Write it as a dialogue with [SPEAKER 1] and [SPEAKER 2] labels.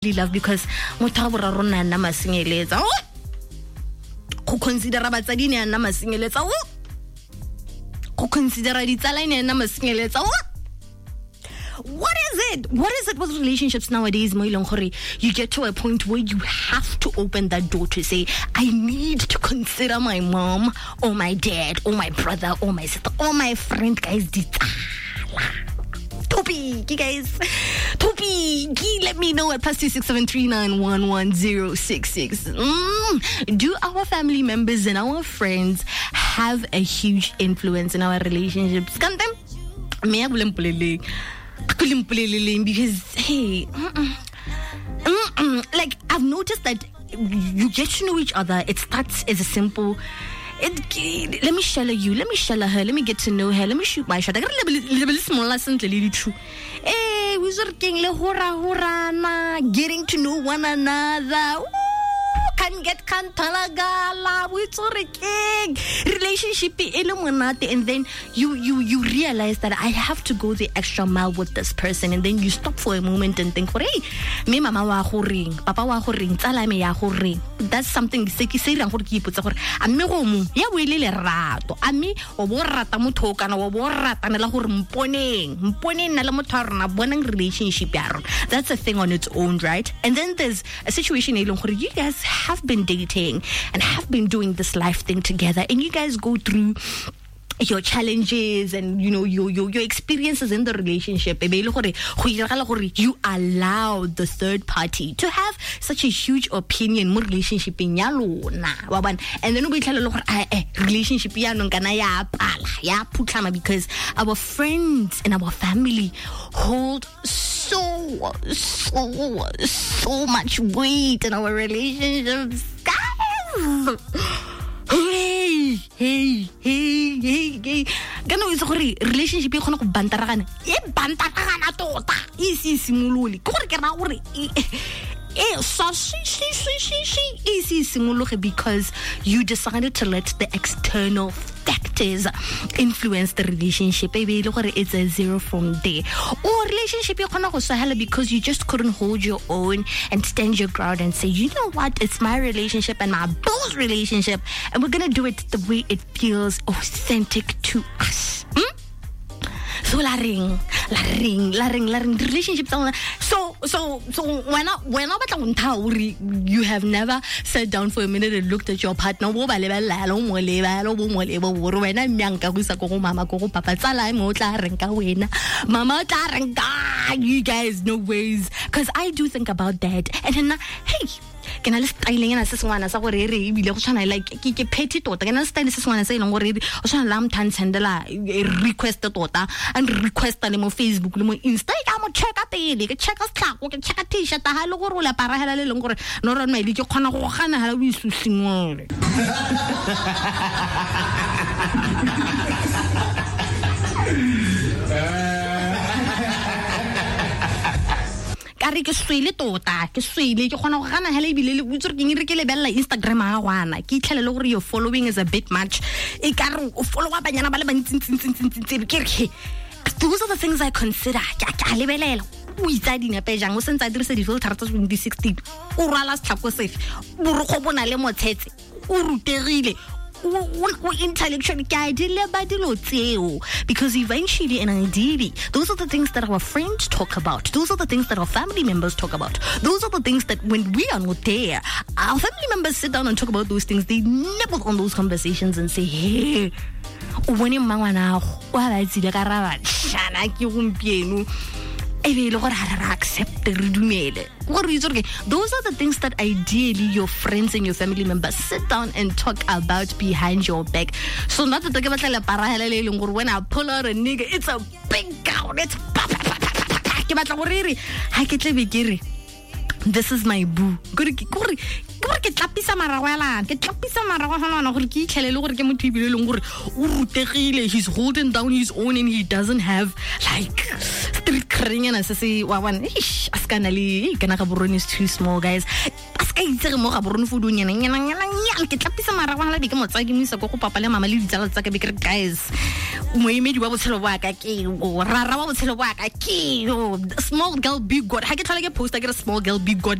[SPEAKER 1] love because motho a boraro nna nna masenyeletsa go consider batsadi ne nna masenyeletsa go consider ditsala ne nna masenyeletsa What is it with relationships nowadays, mo ileng gore you get to a point where you have to open that door to say, I need to consider my mom or my dad or my brother or my sister or my friend, guys. Topi, let me know at +26739111066. Do our family members and our friends have a huge influence in our relationships? Can them? Because hey, like I've noticed that you get to know each other. It starts as a simple. Let me shallow you. Let me shallow her. Let me get to know her. Let me shoot my shot. I got a little small lesson to lead you through. Hey, we're working getting to know one another. Can get talaga relationship and then you realize that I have to go the extra mile with this person, and then you stop for a moment and think, hey, me mama wa go ring, papa wa go ring, tsala me ya go ring. That's something se ke se irang gore ke ipotsa gore a mme go mo ya boele le rato a mme o bo rata motho kana o bo ratana la gore mponeng na le motho a rona bonang relationship ya rona. That's a thing on its own, right? And then there's a situation e leng gore you guys have been dating and have been doing this life thing together, and you guys go through your challenges and your experiences in the relationship. You allow the third party to have such a huge opinion in relationship in yalona, and then we tell relationship because our friends and our family hold so much weight in our relationships, guys. Hey. Gana o itse gore relationship e khona go bantaragana tota isi simolole ke gore ke ra gore because you decided to let the external factors influence the relationship. Maybe it's a zero from there. Or relationship because you just couldn't hold your own and stand your ground and say, you know what, it's my relationship and my boss relationship, and we're gonna do it the way it feels authentic to us. So la ring relationships. So when you have never sat down for a minute and looked at your partner, you guys know ways, because I do think about that. And then hey, can I styling and assess one as our like petty tota can I style this one as a long already or lam tan sendela request the tota and request on Facebook Instagram check out the check us clap check a t-shirt hello rola para hela longer no run my little corner how we sing ke swele tota ke swele ke gona go gana hela ibile le butse ke re ke lebella Instagram a gwana ke itlhelele gore your following is a bit much e ka re o follow up banyana ba le bantsintsi ke re those are the things I consider ke lebelela o itsa dinepe jang o sentse a dirisa di filter tsa 2016 o rala setlhako sefe boro go bona le motsetse o rutegile intellectually because eventually and ideally those are the things that our friends talk about, those are the things that our family members talk about, those are the things that when we are not there, our family members sit down and talk about those things. They nibble on those conversations and say, hey, accept the those are the things that ideally your friends and your family members sit down and talk about behind your back. So not that when I pull out a nigga, it's a big gown, it's this is my boo. Ke tlapisa marawana gore ke itlhelele gore ke motho ibile leng gore o rutegile, he's holding down his own and he doesn't have like street cring and say wa one askana le kana ga borone is too small, guys. Aska itse mo ga borone food nyana ke tlapisa marawana la ke motsaki mo isa go papa le mama le ditsala tsa ka be ke guys moemedi wa botshelo wa ka ke o rara wa botshelo wa ka ke small girl big god ha ke tlhola ke posta ke small girl big god